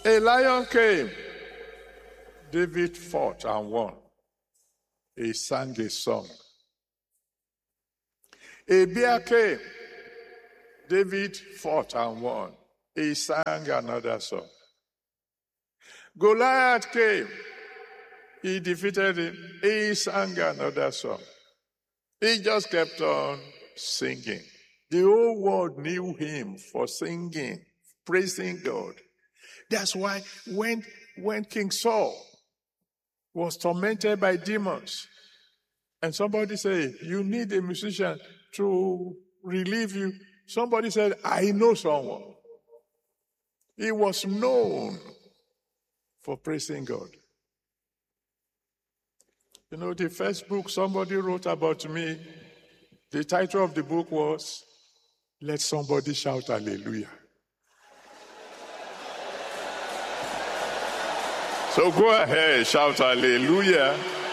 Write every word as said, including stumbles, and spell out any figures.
A lion came. David fought and won. He sang a song. A bear came. David fought and won. He sang another song. Goliath came. He defeated him. He sang another song. He just kept on singing. The whole world knew him for singing, praising God. That's why when, when King Saul was tormented by demons, and somebody said, you need a musician to relieve you. Somebody said, I know someone. He was known for praising God. You know, the first book somebody wrote about me, the title of the book was, Let Somebody Shout Hallelujah. So go ahead, shout hallelujah.